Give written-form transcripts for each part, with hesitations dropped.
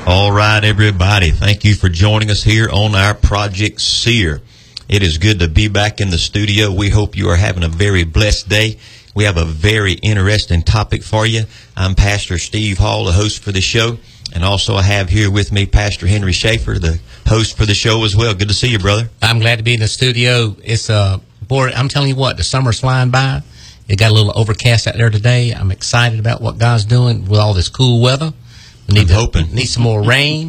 All right, everybody. Thank you for joining us here on our Project Seer. It is good to be back in the studio. We hope you are having a very blessed day. We have a very interesting topic for you. I'm Pastor Steve Hall, the host for the show. And also I have here with me Pastor Henry Schaefer, the host for the show as well. Good to see you, brother. I'm glad to be in the studio. It's boy, I'm telling you what, the summer's flying by. It got a little overcast out there today. I'm excited about what God's doing with all this cool weather. We need some more rain,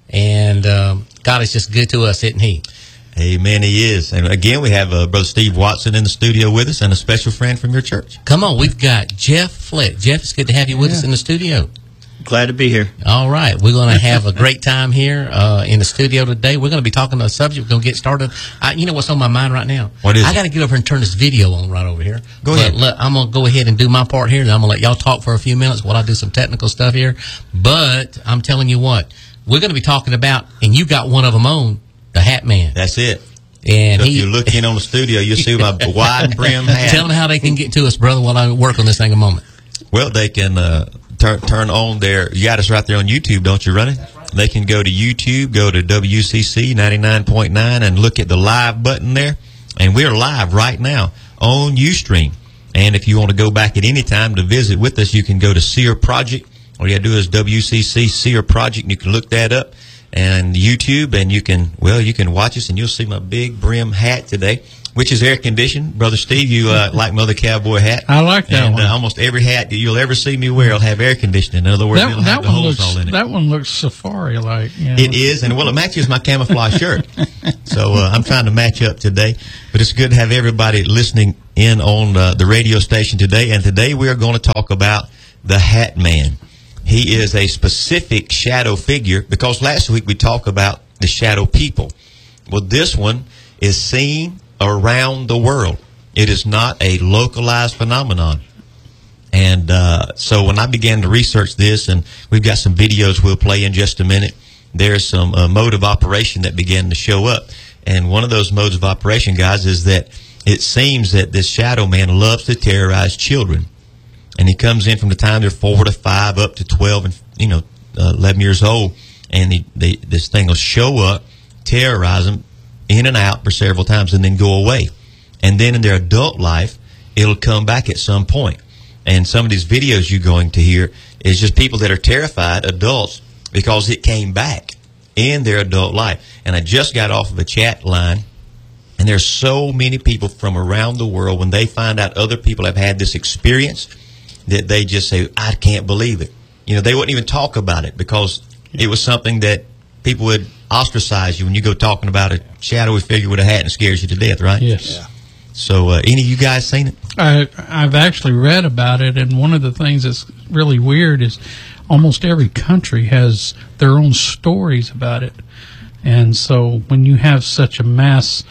and God is just good to us, isn't He? Amen, He is. And again, we have Brother Steve Watson in the studio with us and a special friend from your church. Come on, we've got Jeff Fleck. Jeff, it's good to have you with us in the studio. Glad to be here. All right. We're going to have a great time here in the studio today. We're going to be talking about a subject. We're going to get started. You know what's on my mind right now? What is I got to get over and turn this video on right over here. Go ahead. I'm going to go ahead and do my part here, and I'm going to let y'all talk for a few minutes while I do some technical stuff here. But I'm telling you what, we're going to be talking about, and you got one of them on, the Hat Man. That's it. And if you look in on the studio, you'll see my wide brim hat. Tell them how they can get to us, brother, while I work on this thing a moment. Well, they can turn on their, you got us right there on YouTube, don't you, Ronnie? Right. They can go to YouTube, go to WCC 99.9 and look at the live button there. And we're live right now on Ustream. And if you want to go back at any time to visit with us, you can go to Seer Project. All you got to do is WCC Seer Project, and you can look that up. And YouTube, and you can watch us, and you'll see my big brim hat today, which is air conditioned. Brother Steve, you like my other cowboy hat? I like that one. Almost every hat you'll ever see me wear will have air conditioning. In other words, it'll have the holes all in it. That one looks safari-like. You know? It is, and it matches my camouflage shirt. So I'm trying to match up today. But it's good to have everybody listening in on the radio station today. And today we are going to talk about the Hat Man. He is a specific shadow figure, because last week we talked about the shadow people. Well, this one is seen around the world. It is not a localized phenomenon. And so when I began to research this, and we've got some videos we'll play in just a minute, there's some mode of operation that began to show up. And one of those modes of operation, guys, is that it seems that this shadow man loves to terrorize children. And he comes in from the time they're 4 to 5 up to 12 and 11 years old, and this thing will show up, terrorize them in and out for several times, and then go away. And then in their adult life, it'll come back at some point. And some of these videos you're going to hear is just people that are terrified, adults, because it came back in their adult life. And I just got off of a chat line, and there's so many people from around the world, when they find out other people have had this experience, that they just say, I can't believe it. You know, they wouldn't even talk about it, because it was something that people would ostracize you when you go talking about a shadowy figure with a hat and scares you to death, right? Yes. Yeah. So, any of you guys seen it? I've actually read about it, and one of the things that's really weird is almost every country has their own stories about it. And so when you have such a mass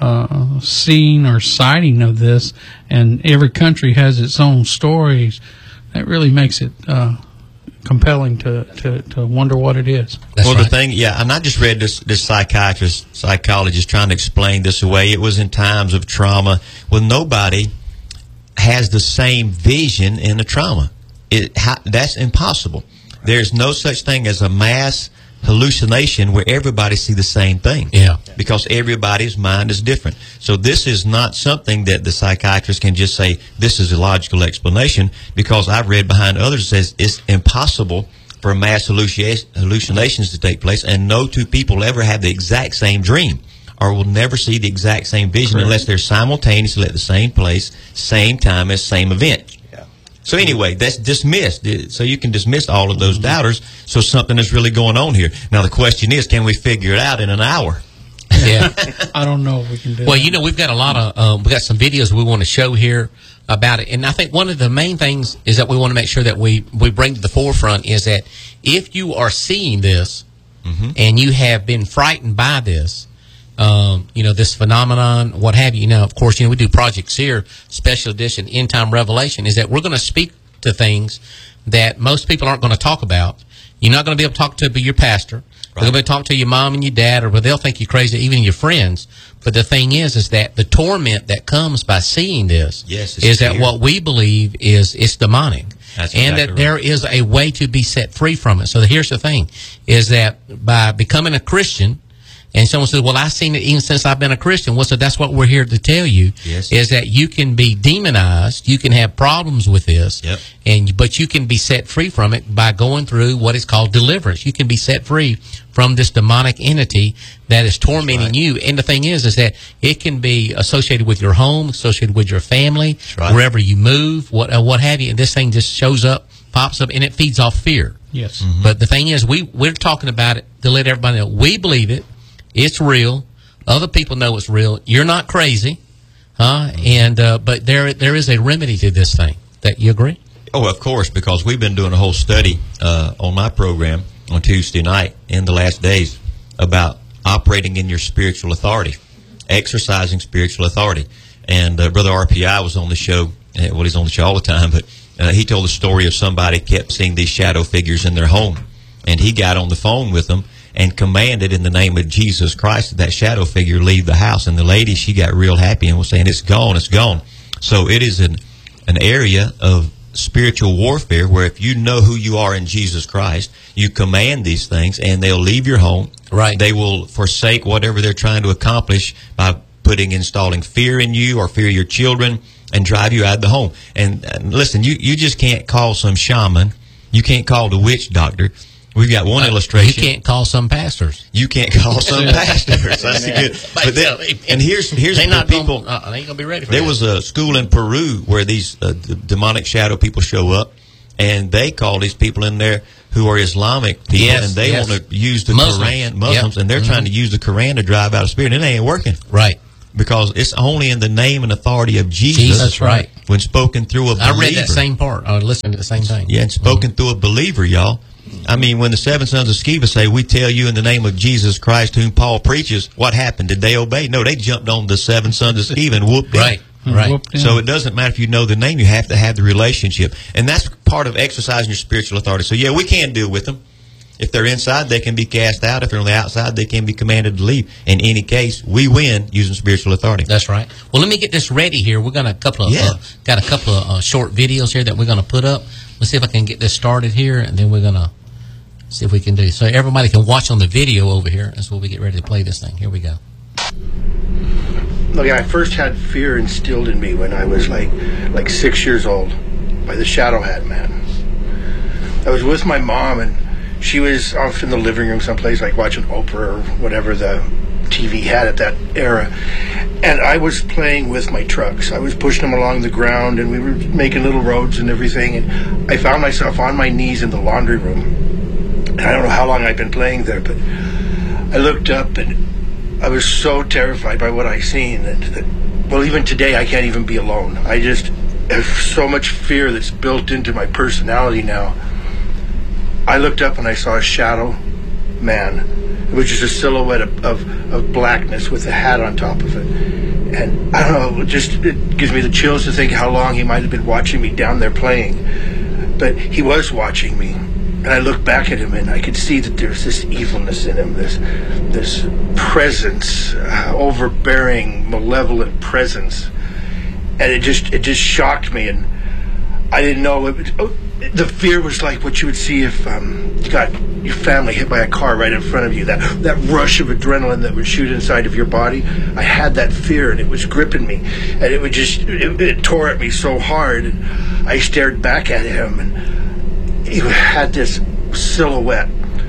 seeing or sighting of this, and every country has its own stories, that really makes it compelling to wonder what it is. That's well, right. The thing, and I just read this psychologist trying to explain this away. It was in times of trauma. Well, nobody has the same vision in the trauma. That's impossible. There's no such thing as a mass hallucination where everybody see the same thing. Yeah. Because everybody's mind is different. So this is not something that the psychiatrist can just say, this is a logical explanation, because I've read behind others that says it's impossible for mass hallucinations to take place, and no two people ever have the exact same dream or will never see the exact same vision. Correct. Unless they're simultaneously at the same place, same time as same event. So anyway, that's dismissed. So you can dismiss all of those doubters. So something is really going on here. Now the question is, can we figure it out in an hour? Yeah. I don't know if we can do Well, that. you know, we've got a lot of, we've got some videos we want to show here about it. And I think one of the main things is that we want to make sure that we bring to the forefront is that if you are seeing this and you have been frightened by this, this phenomenon, what have you. Now, of course, we do Project Seer Special Edition End Time Revelation, is that we're going to speak to things that most people aren't going to talk about. You're not going to be able to talk to your pastor. Right. They're going to talk to your mom and your dad, or they'll think you're crazy, even your friends. But the thing is that the torment that comes by seeing this is that what we believe is it's demonic. That's and exactly that there is a way to be set free from it. So here's the thing, is that by becoming a Christian, and someone says, well, I've seen it even since I've been a Christian. Well, so that's what we're here to tell you, Yes. is that you can be demonized, you can have problems with this, Yep. but you can be set free from it by going through what is called deliverance. You can be set free from this demonic entity that is tormenting right. you. And the thing is that it can be associated with your home, associated with your family, right. wherever you move, what have you. And this thing just shows up, pops up, and it feeds off fear. Yes. Mm-hmm. But the thing is, we're talking about it to let everybody know we believe it. It's real. Other people know it's real. You're not crazy, huh? And but there is a remedy to this thing. That you agree? Oh, of course, because we've been doing a whole study on my program on Tuesday night in the last days about operating in your spiritual authority, exercising spiritual authority. And Brother RPI was on the show. Well, he's on the show all the time, but he told the story of somebody kept seeing these shadow figures in their home, and he got on the phone with them and commanded in the name of Jesus Christ that shadow figure leave the house. And the lady, she got real happy and was saying, it's gone, it's gone. So it is an area of spiritual warfare where if you know who you are in Jesus Christ, you command these things and they'll leave your home. Right. They will forsake whatever they're trying to accomplish by installing fear in you or fear your children and drive you out of the home. And listen, you just can't call some shaman. You can't call the witch doctor. We've got one illustration. You can't call some pastors. You can't call some pastors. That's good. But then, and here's They're the not people. they ain't gonna be ready for There that. was a school in Peru where these demonic shadow people show up, and they call these people in there who are Islamic people, Yes, and they yes. want to use the Muslims. Quran, Muslims, Yep. and they're trying to use the Quran to drive out a spirit, and it ain't working. Right. Because it's only in the name and authority of Jesus. That's right. When spoken through a believer. I read that same part. I listened to the same thing. Yeah, and spoken through a believer, y'all. I mean, when the seven sons of Sceva say, we tell you in the name of Jesus Christ whom Paul preaches, what happened? Did they obey? No, they jumped on the seven sons of Sceva and whooped them. Right. So it doesn't matter if you know the name, you have to have the relationship. And that's part of exercising your spiritual authority. So, yeah, we can deal with them. If they're inside, they can be cast out. If they're on the outside, they can be commanded to leave. In any case, we win using spiritual authority. That's right. Well, let me get this ready here. We're gonna got a couple of short videos here that we're gonna put up. Let's see if I can get this started here, and then we're gonna see if we can do so everybody can watch on the video over here as well. We get ready to play this thing. Here we go. Look, I first had fear instilled in me when I was like 6 years old by the Shadow Hat Man. I was with my mom, and she was off in the living room someplace, like watching Oprah or whatever the TV had at that era. And I was playing with my trucks. I was pushing them along the ground, and we were making little roads and everything. And I found myself on my knees in the laundry room. And I don't know how long I'd been playing there, but I looked up, and I was so terrified by what I seen that well, even today I can't even be alone. I just have so much fear that's built into my personality now. I looked up and I saw a shadow man. It was just a silhouette of blackness with a hat on top of it. And I don't know, it gives me the chills to think how long he might have been watching me down there playing. But he was watching me. And I looked back at him, and I could see that there's this evilness in him, this presence, overbearing, malevolent presence. And it just shocked me, and I didn't know. The fear was like what you would see if you got your family hit by a car right in front of you. That rush of adrenaline that would shoot inside of your body. I had that fear, and it was gripping me, and it would it tore at me so hard. And I stared back at him, and he had this silhouette,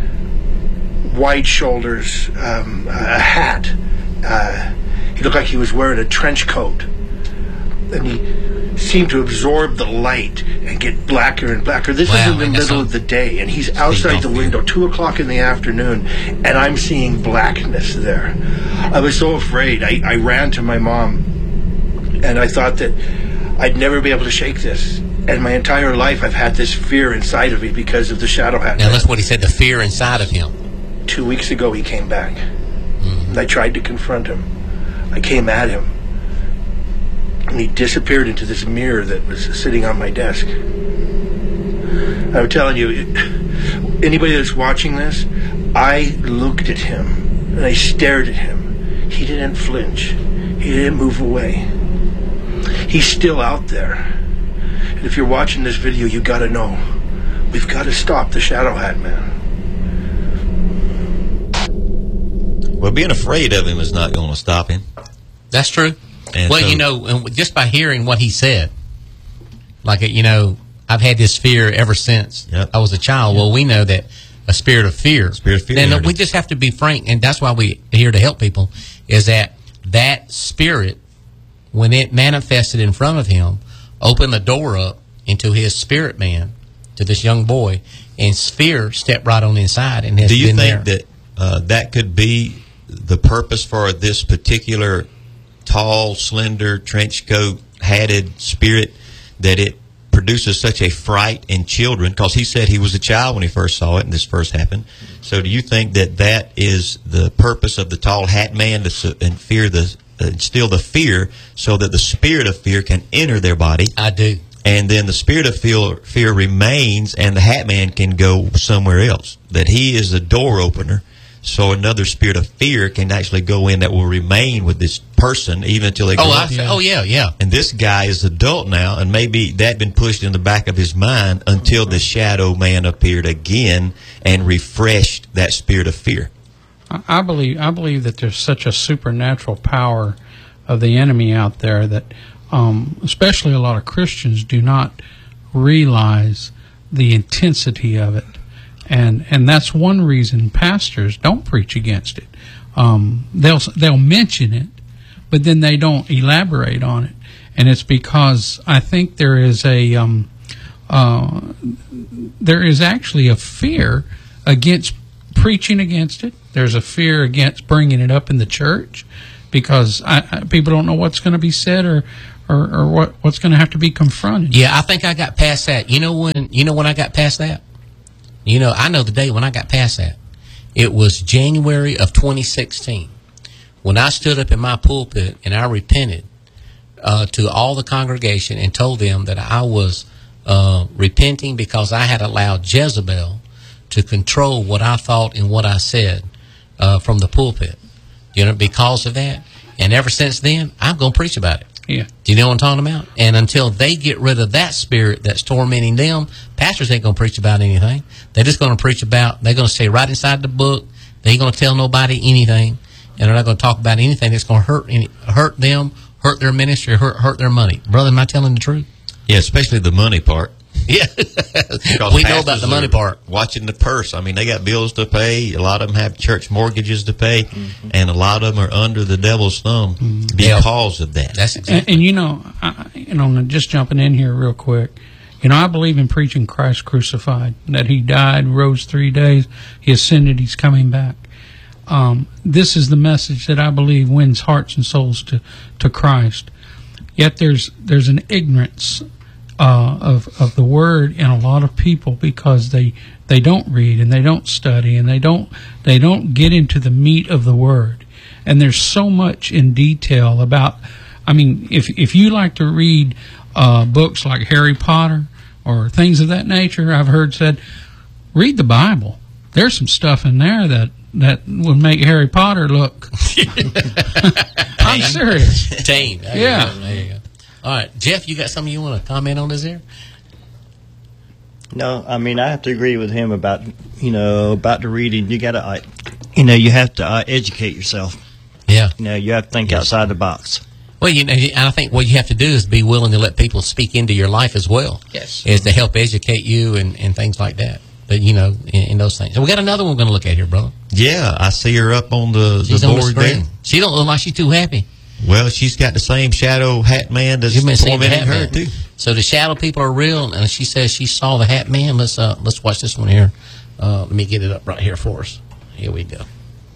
wide shoulders, a hat. He looked like he was wearing a trench coat, and he seemed to absorb the light and get blacker and blacker. This is in the middle of the day, and he's outside the window, 2 o'clock in the afternoon, and I'm seeing blackness there. I was so afraid. I ran to my mom, and I thought that I'd never be able to shake this. And my entire life I've had this fear inside of me because of the Shadow Hat. Now that's what he said, the fear inside of him. 2 weeks ago he came back. And I tried to confront him. I came at him. And he disappeared into this mirror that was sitting on my desk. I'm telling you, anybody that's watching this, I looked at him and I stared at him. He didn't flinch. He didn't move away. He's still out there. If you're watching this video, you got to know, we've got to stop the Shadow Hat Man. Well, being afraid of him is not going to stop him. That's true. And well, so- you know, and just by hearing what he said, like, you know, I've had this fear ever since Yep. I was a child. Well, we know that a spirit of fear. Spirit of fear. And we just have to be frank, and that's why we're here to help people, is that spirit, when it manifested in front of him, opened the door up into his spirit man, to this young boy, and fear stepped right on inside and has Do you been think there. that that could be the purpose for this particular tall, slender, trench coat, hatted spirit, that it produces such a fright in children? Because he said he was a child when he first saw it and this first happened. So do you think that that is the purpose of the tall hat man, to instill the fear so that the spirit of fear can enter their body? I do. And then the spirit of fear remains, and the hat man can go somewhere else. That he is a door opener, so another spirit of fear can actually go in that will remain with this person even until they grow up. Yeah. And this guy is adult now, and maybe that had been pushed in the back of his mind until the shadow man appeared again and refreshed that spirit of fear. I believe that there's such a supernatural power of the enemy out there that, especially a lot of Christians do not realize the intensity of it, and that's one reason pastors don't preach against it. They'll mention it, but then they don't elaborate on it, and it's because I think there is actually a fear against preaching against it. There's a fear against bringing it up in the church because people don't know what's going to be said or what's going to have to be confronted. Yeah, I think I got past that. You know when I got past that? You know, I know the day when I got past that. It was January of 2016 when I stood up in my pulpit and I repented to all the congregation and told them that I was repenting because I had allowed Jezebel to control what I thought and what I said from the pulpit. You know, because of that. And ever since then, I'm going to preach about it. Yeah. Do you know what I'm talking about? And until they get rid of that spirit that's tormenting them, pastors ain't going to preach about anything. They're just going to preach about, they're going to stay right inside the book. They ain't going to tell nobody anything. And they're not going to talk about anything that's going to hurt them, hurt their ministry, hurt their money. Brother, am I telling the truth? Yeah, especially the money part. Yeah. Because We know about the pastors money are part. Watching the purse. I mean, they got bills to pay. A lot of them have church mortgages to pay, and a lot of them are under the devil's thumb because of that. That's exactly. And you know, just jumping in here real quick, you know, I believe in preaching Christ crucified, that he died, rose 3 days, he ascended, he's coming back. This is the message that I believe wins hearts and souls to Christ. Yet there's an ignorance of the word in a lot of people because they don't read and they don't study and they don't get into the meat of the word. And there's so much in detail about. I mean, if you like to read books like Harry Potter or things of that nature, I've heard said, read the Bible. There's some stuff in there that would make Harry Potter look. I'm serious. Tame. Yeah. There you go. All right, Jeff, you got something you want to comment on this here? No, I mean, I have to agree with him about the reading. You got to, you have to educate yourself. Yeah. You have to think outside the box. Well, I think what you have to do is be willing to let people speak into your life as well. Yes. Is to help educate you and things like that. But, in those things. And we got another one we're going to look at here, brother. Yeah, I see her up on the She's on the board screen. there. She don't look like she's too happy. Well, she's got the same shadow hat man that's You've been seeing the tormenting Hat her Man. too. So the shadow people are real, and she says she saw the Hat Man. Let's watch this one here. Let me get it up right here for us. Here we go.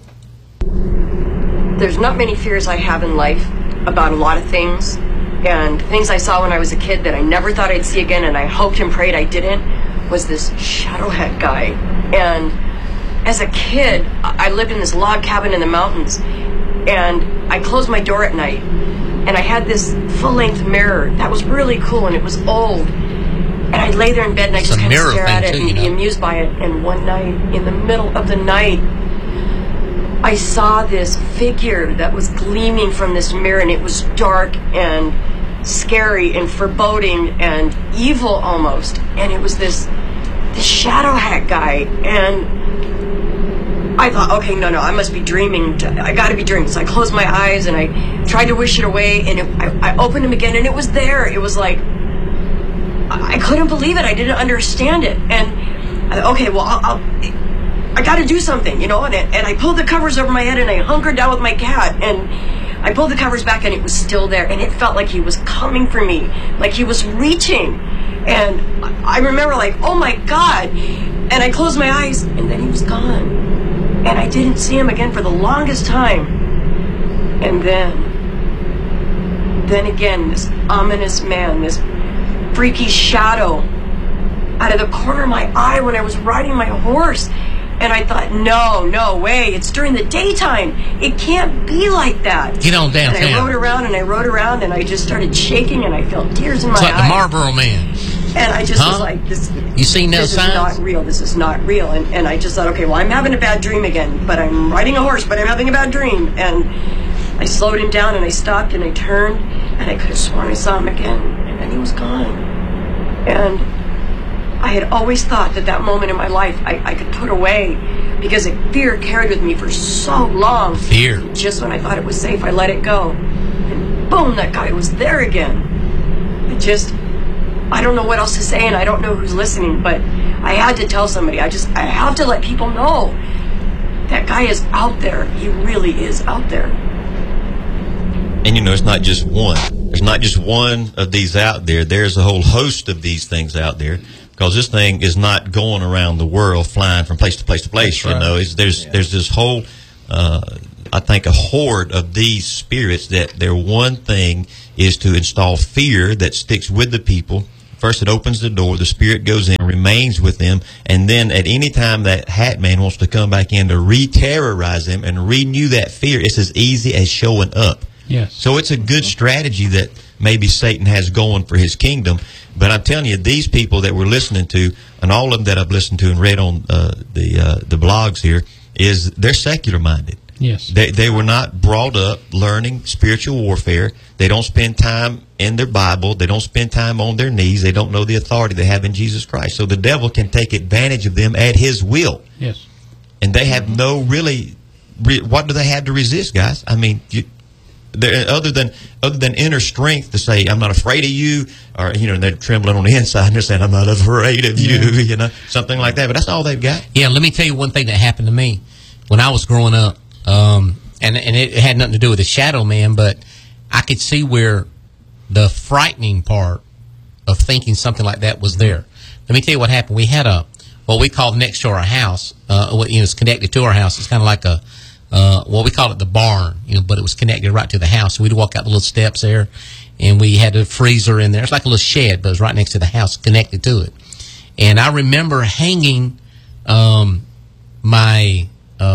There's not many fears I have in life about a lot of things, and things I saw when I was a kid that I never thought I'd see again, and I hoped and prayed I didn't, was this Shadowhead guy. And as a kid, I lived in this log cabin in the mountains, and I closed my door at night, and I had this full-length mirror that was really cool, and it was old. And I'd lay there in bed, and I just kind of stare at it and be amused by it. And one night, in the middle of the night, I saw this figure that was gleaming from this mirror, and it was dark and scary and foreboding and evil almost. And it was this shadow hat guy, and I thought, okay, no, I must be dreaming. I got to be dreaming. So I closed my eyes and I tried to wish it away, and I opened them again, and it was there. It was like, I couldn't believe it. I didn't understand it. And okay, well, I got to do something, you know. And I pulled the covers over my head, and I hunkered down with my cat, and I pulled the covers back, and it was still there, and it felt like he was coming for me, like he was reaching. And I remember, like, oh my God. And I closed my eyes, and then he was gone. And I didn't see him again for the longest time. And then again, this ominous man, this freaky shadow out of the corner of my eye when I was riding my horse. And I thought, no way. It's during the daytime. It can't be like that. Get on downtown. And I rode around, and I just started shaking, and I felt tears in my eyes. It's like the Marlboro Man. And I just was like, this. You seen no signs? This is not real. This is not real. And I just thought, okay, well, I'm having a bad dream again. But I'm riding a horse, but I'm having a bad dream. And I slowed him down, and I stopped, and I turned, and I could have sworn I saw him again. And then he was gone. And I had always thought that moment in my life I could put away, because fear carried with me for so long. Fear. Just when I thought it was safe, I let it go. And boom, that guy was there again. I don't know what else to say, and I don't know who's listening, but I had to tell somebody. I have to let people know that guy is out there. He really is out there. And you know, it's not just one. There's not just one of these out there. There's a whole host of these things out there, because this thing is not going around the world flying from place to place to place. That's right. You know, there's this whole, I think, a horde of these spirits that their one thing is to install fear that sticks with the people. First, it opens the door, the spirit goes in, remains with them, and then at any time that hat man wants to come back in to re-terrorize them and renew that fear, it's as easy as showing up. Yes. So it's a good strategy that maybe Satan has going for his kingdom. But I'm telling you, these people that we're listening to, and all of them that I've listened to and read on the blogs here, they're secular minded. Yes. They were not brought up learning spiritual warfare. They don't spend time in their Bible. They don't spend time on their knees. They don't know the authority they have in Jesus Christ. So the devil can take advantage of them at his will. Yes. And they have no what do they have to resist, guys? I mean, other than inner strength to say, I'm not afraid of you, or, you know, they're trembling on the inside and they're saying, I'm not afraid of you, you know, something like that. But that's all they've got. Yeah, let me tell you one thing that happened to me when I was growing up. And it had nothing to do with the shadow man, but I could see where the frightening part of thinking something like that was there. Let me tell you what happened. We had what we called next to our house. It's connected to our house. It's kind of like we called it the barn, but it was connected right to the house. So we'd walk out the little steps there, and we had a freezer in there. It's like a little shed, but it was right next to the house, connected to it. And I remember hanging my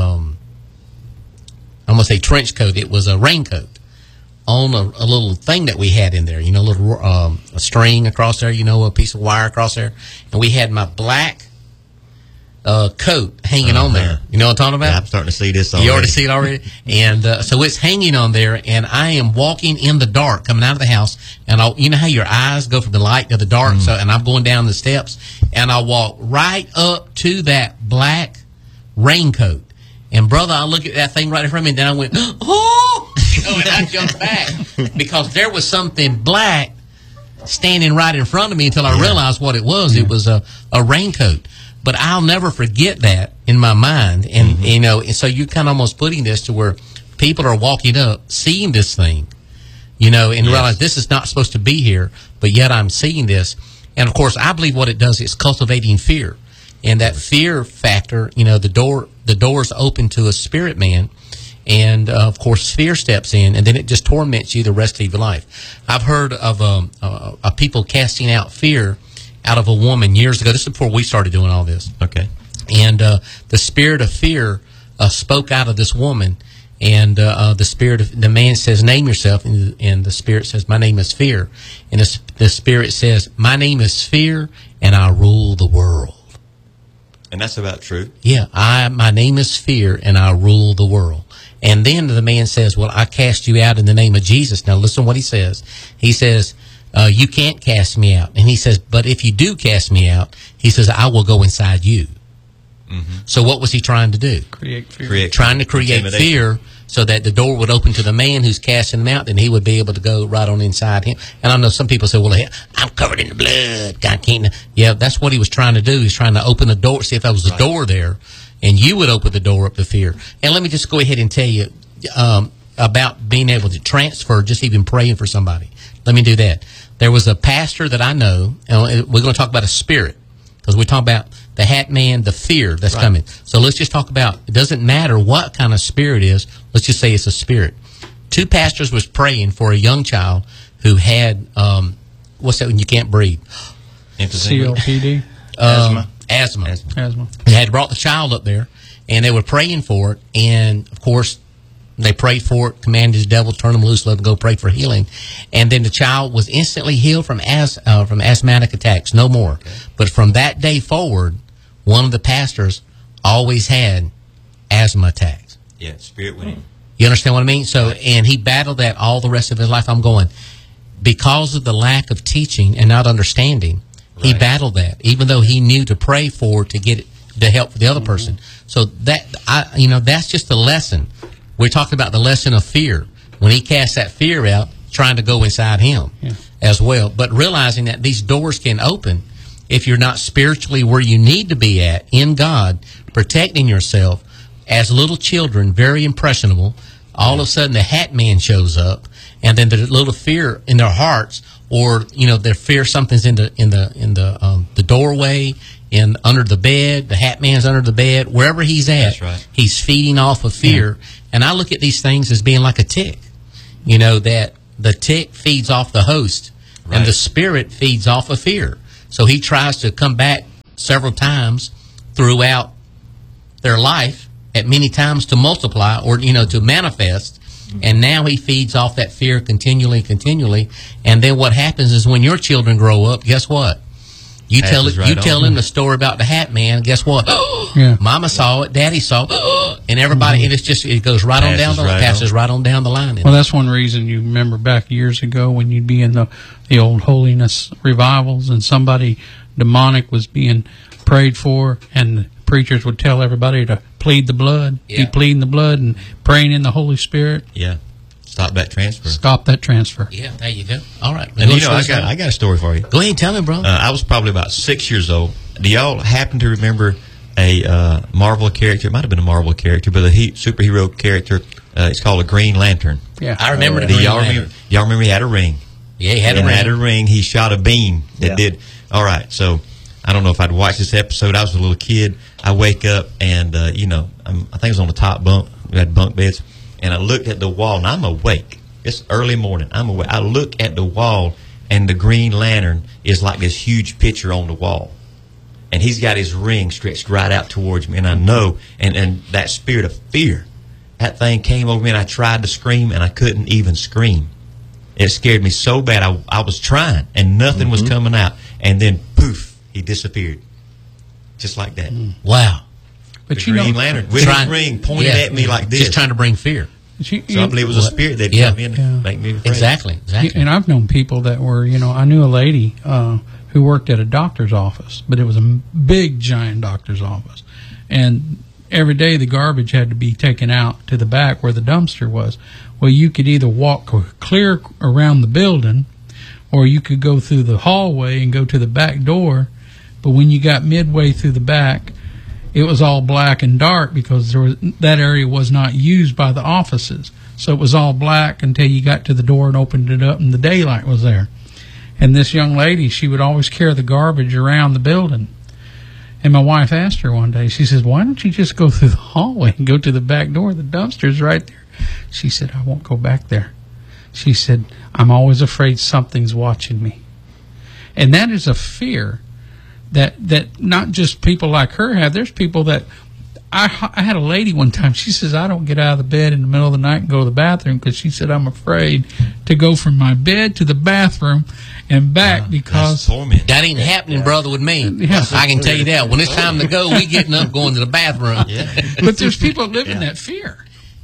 I'm going to say trench coat. It was a raincoat on a little thing that we had in there, a little a string across there, a piece of wire across there. And we had my black coat hanging on there. You know what I'm talking about? Yeah, I'm starting to see this already. You already see it already? And so it's hanging on there, and I am walking in the dark, coming out of the house, and you know how your eyes go from the light to the dark? And I'm going down the steps, and I walk right up to that black raincoat. And, brother, I look at that thing right in front of me, and then I went, oh! And I jumped back because there was something black standing right in front of me until I realized what it was. It was a raincoat. But I'll never forget that in my mind. And, and so you're kind of almost putting this to where people are walking up, seeing this thing, and realize this is not supposed to be here, but yet I'm seeing this. And, of course, I believe what it does is cultivating fear. And that fear factor, the door's open to a spirit man. And, of course, fear steps in, and then it just torments you the rest of your life. I've heard of people casting out fear out of a woman years ago. This is before we started doing all this. Okay. And the spirit of fear spoke out of this woman, and the man says, "Name yourself," and the spirit says, "My name is Fear." And the spirit says, "My name is Fear, and I rule the world." And that's about true. Yeah, my name is Fear, and I rule the world. And then the man says, "Well, I cast you out in the name of Jesus." Now listen to what he says. He says, you can't cast me out. And he says, but if you do cast me out, he says, I will go inside you. So what was he trying to do? Create fear. Trying to create fear so that the door would open to the man who's casting him out, and he would be able to go right on inside him. And I know some people say, well, I'm covered in the blood. God can't. Yeah, that's what he was trying to do. He's trying to open the door, see if there was a door there, and you would open the door up to fear. And let me just go ahead and tell you about being able to transfer, just even praying for somebody. Let me do that. There was a pastor that I know, and we're going to talk about a spirit, because we talk about the hat man, the fear that's coming. So let's just talk about, it doesn't matter what kind of spirit it is, let's just say it's a spirit. 2 pastors was praying for a young child who had, what's that when you can't breathe? COPD? Asthma. They had brought the child up there, and they were praying for it, and of course, they prayed for it, commanded the devil, turn them loose, let them go pray for healing. And then the child was instantly healed from asthmatic attacks, no more. Okay. But from that day forward, one of the pastors always had asthma attacks. Yeah, spirit went in. You understand what I mean? So, and he battled that all the rest of his life. I'm going, because of the lack of teaching and not understanding, he battled that, even though he knew to pray for to get it, to help the other person. So that, that's just a lesson. We're talking about the lesson of fear. When he casts that fear out, trying to go inside him as well. But realizing that these doors can open if you're not spiritually where you need to be at, in God, protecting yourself. As little children, very impressionable, all of a sudden the hat man shows up, and then there's a little fear in their hearts, or, their fear something's in the doorway, under the bed, the hat man's under the bed, wherever he's at, he's feeding off of fear. And I look at these things as being like a tick, that the tick feeds off the host, and the spirit feeds off of fear. So he tries to come back several times throughout their life, at many times to multiply or, to manifest. And now he feeds off that fear continually. And then what happens is when your children grow up, guess what? You tell them the story about the hat man. Guess what? Mama saw it, Daddy saw it, and everybody. And it goes right on down the line. Well, that's one reason you remember back years ago when you'd be in the old holiness revivals, and somebody demonic was being prayed for, and the preachers would tell everybody to plead the blood, be pleading the blood and praying in the Holy Spirit. Yeah. Stop that transfer. Yeah, there you go. All right. And I got a story for you. Go ahead and tell me, bro. I was probably about 6 years old. Do y'all happen to remember a Marvel character? It might have been a Marvel character, but a superhero character. It's called a Green Lantern. Yeah, I remember the Green Lantern. Y'all remember he had a ring? Yeah, he had a ring. He shot a beam that did. All right, so I don't know if I'd watched this episode. I was a little kid. I wake up and, I think it was on the top bunk. We had bunk beds. And I looked at the wall, and I'm awake. It's early morning. I'm awake. I look at the wall, and the Green Lantern is like this huge picture on the wall. And he's got his ring stretched right out towards me. And I know, and that spirit of fear, that thing came over me, and I tried to scream, and I couldn't even scream. It scared me so bad. I was trying, and nothing was coming out. And then, poof, he disappeared. Just like that. Wow. But the Green Lantern with his ring pointed at me like this. Just trying to bring fear. So I believe it was a spirit that come in and make me afraid. Exactly. And I've known people that were, I knew a lady who worked at a doctor's office, but it was a big, giant doctor's office. And every day the garbage had to be taken out to the back where the dumpster was. Well, you could either walk clear around the building, or you could go through the hallway and go to the back door. But when you got midway through the back, it was all black and dark because that area was not used by the offices. So it was all black until you got to the door and opened it up and the daylight was there. And this young lady, she would always carry the garbage around the building. And my wife asked her one day, she says, why don't you just go through the hallway and go to the back door? The dumpster's right there. She said, I won't go back there. She said, I'm always afraid something's watching me. And that is a fear that not just people like her have. There's people that I had a lady one time. She says, I don't get out of the bed in the middle of the night and go to the bathroom because she said I'm afraid to go from my bed to the bathroom and back because that ain't happening, brother, with me. I can tell you that. When it's time to go, we getting up going to the bathroom. But there's people that live in that fear.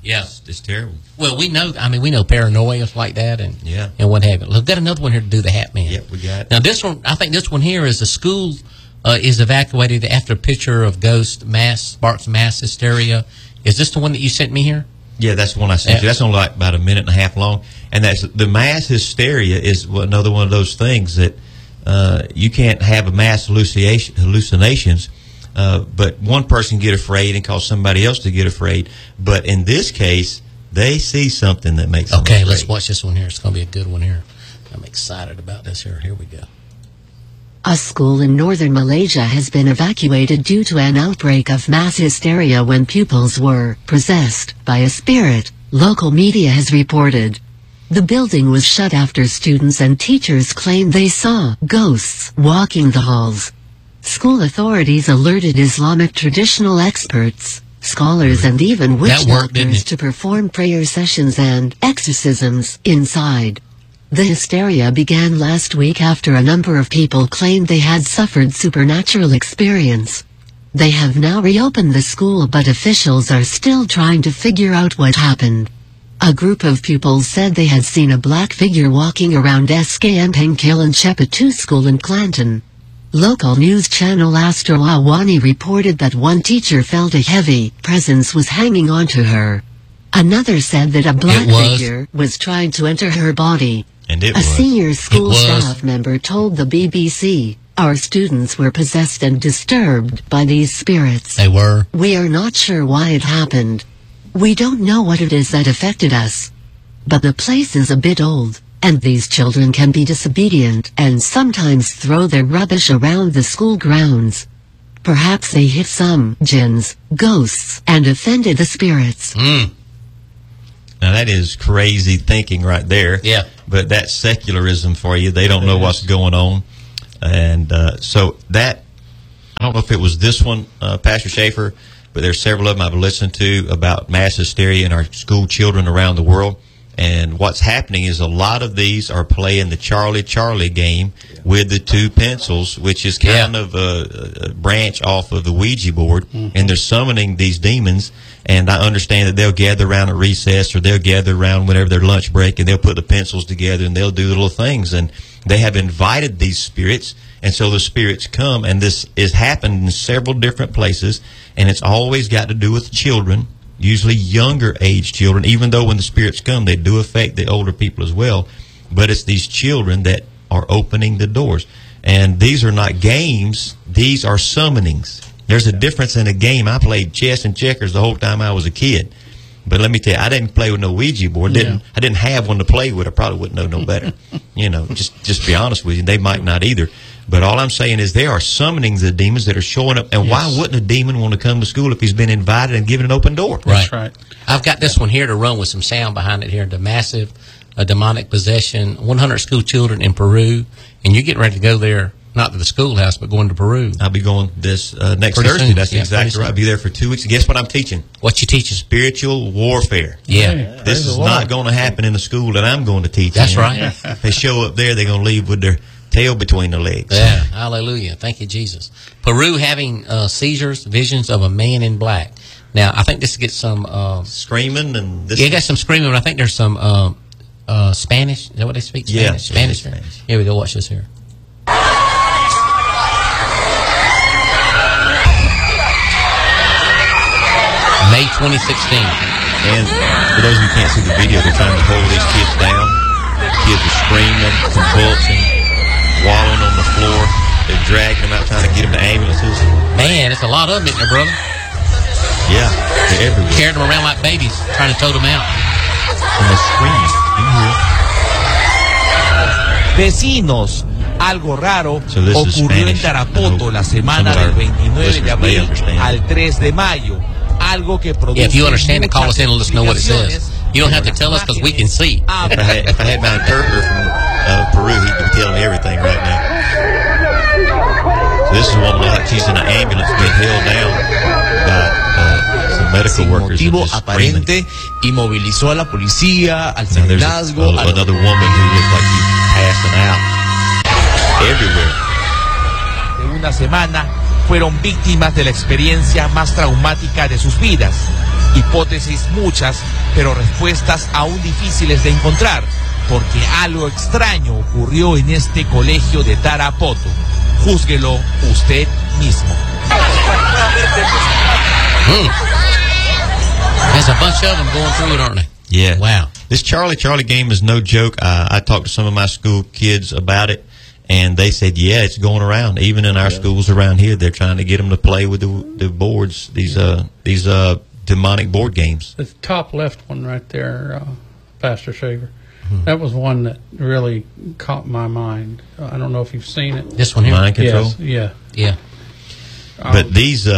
Yeah. It's terrible. Well, we know paranoia like that and what have you. We've got another one here to do the Hat Man. Yep, we got it. Now, this one, I think this one here is the school is evacuated after a picture of ghost sparks mass hysteria. Is this the one that you sent me here? Yeah, that's the one I sent you. That's only like about a minute and a half long. And that's the mass hysteria is another one of those things that you can't have a mass hallucinations, but one person get afraid and cause somebody else to get afraid. But in this case, they see something that makes them afraid. Let's watch this one here. It's going to be a good one here. I'm excited about this here. Here we go. A school in northern Malaysia has been evacuated due to an outbreak of mass hysteria when pupils were possessed by a spirit, local media has reported. The building was shut after students and teachers claimed they saw ghosts walking the halls. School authorities alerted Islamic traditional experts, scholars and even witch doctors to perform prayer sessions and exorcisms inside. The hysteria began last week after a number of people claimed they had suffered supernatural experience. They have now reopened the school, but officials are still trying to figure out what happened. A group of pupils said they had seen a black figure walking around SKM Pengkilan Chepatu School in Clanton. Local news channel Astro Awani reported that one teacher felt a heavy presence was hanging onto her. Another said that a black figure was trying to enter her body. And a senior school staff member told the BBC, "Our students were possessed and disturbed by these spirits. They were. We are not sure why it happened. We don't know what it is that affected us. But the place is a bit old, and these children can be disobedient and sometimes throw their rubbish around the school grounds. Perhaps they hit some jinns, ghosts, and offended the spirits." Now that is crazy thinking right there. Yeah. But that's secularism for you. They don't know what's going on. And so that, I don't know if it was this one, Pastor Schaefer, but there's several of them I've listened to about mass hysteria in our school children around the world. And what's happening is a lot of these are playing the Charlie Charlie game with the two pencils, which is kind of a branch off of the Ouija board. And they're summoning these demons. And I understand that they'll gather around at recess, or they'll gather around whenever their lunch break, and they'll put the pencils together and they'll do little things. And they have invited these spirits, and so the spirits come. And this has happened in several different places, and it's always got to do with children, usually younger age children, even though when the spirits come, they do affect the older people as well. But it's these children that are opening the doors. And these are not games, these are summonings. There's a difference in a game. I played chess and checkers the whole time I was a kid. But let me tell you, I didn't play with no Ouija board. I didn't have one to play with. I probably wouldn't know no better. Just be honest with you. They might not either. But all I'm saying is there are summonings of demons that are showing up. And why wouldn't a demon want to come to school if he's been invited and given an open door? That's right. I've got this one here to run with some sound behind it here. The massive demonic possession, 100 school children in Peru. And you're getting ready to go there. Not to the schoolhouse, but going to Peru. I'll be going this next Thursday. Soon. That's exactly right. I'll be there for 2 weeks. And guess what I'm teaching? What you teaching? Spiritual warfare. Yeah. This is not going to happen in the school that I'm going to teach. That's right. If they show up there, they're going to leave with their tail between their legs. Yeah. Hallelujah. Thank you, Jesus. Peru having seizures, visions of a man in black. Now, I think this gets some... screaming and... This got some screaming, but I think there's some Spanish. Is that what they speak? Spanish? Yeah. Spanish. Here we go. Watch this here. May 2016. And for those of you who can't see the video, they're trying to hold these kids down. The kids are screaming, convulsing, wallowing on the floor. They're dragging them out, trying to get them to ambulances. Man, it's a lot of them, isn't there, brother? Yeah, they're everywhere. Carried them around like babies, trying to tote them out. And they're screaming. Vecinos. Algo raro ocurrió en Tarapoto la semana del 29 de abril al 3 de mayo. Algo que produce if you understand it, call us in and let us know what it says. You don't have to tell us because we can see. If I had my interpreter from Peru, he'd be telling me everything right now. So this is one like she's in an ambulance being held down by some medical workers. Sin motivo aparente, y movilizó a la policía, al serenazgo. Another woman who looked like she's passing out everywhere. De una semana fueron víctimas de la experiencia más traumática de sus vidas. Hipótesis muchas, pero respuestas aún difíciles de encontrar, porque algo extraño ocurrió en este colegio de Tarapoto. Júzguelo usted mismo. There's a bunch of them going through it, aren't they? Yeah. Wow. This Charlie game is no joke. I talked to some of my school kids about it, and they said, yeah, it's going around. Even in our schools around here, they're trying to get them to play with the boards, these demonic board games. The top left one right there, Pastor Shaver, that was one that really caught my mind. I don't know if you've seen it. This one here? Mind control? Yes, Yeah. But these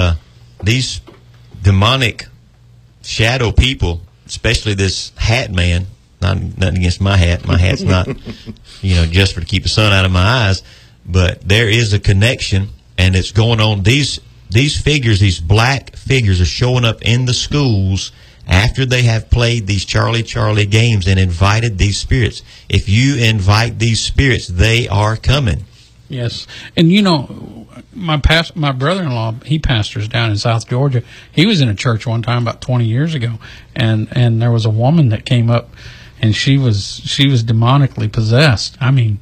demonic shadow people, especially this hat man, nothing against my hat. My hat's not, just to keep the sun out of my eyes. But there is a connection, and it's going on. These figures, these black figures, are showing up in the schools after they have played these Charlie games and invited these spirits. If you invite these spirits, they are coming. Yes, and my brother-in-law, he pastors down in South Georgia. He was in a church one time about 20 years ago, and there was a woman that came up, and she was demonically possessed. I mean,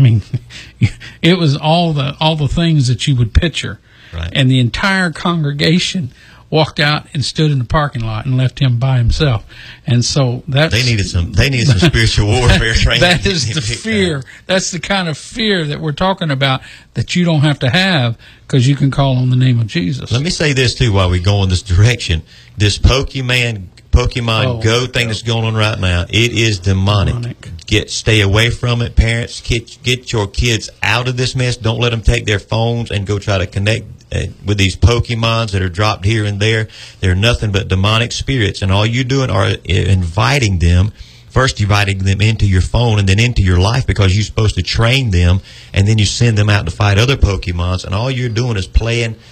it was all the things that you would picture, right. And the entire congregation walked out and stood in the parking lot and left him by himself. And so they needed some spiritual warfare training. That is the fear. That's the kind of fear that we're talking about that you don't have to have because you can call on the name of Jesus. Let me say this too while we go in this direction. This Pokemon Go thing that's going on right now, it is demonic. Stay away from it, parents. Get your kids out of this mess. Don't let them take their phones and go try to connect with these Pokemons that are dropped here and there. They're nothing but demonic spirits, and all you're doing are inviting them into your phone and then into your life because you're supposed to train them, and then you send them out to fight other Pokemons, and all you're doing is playing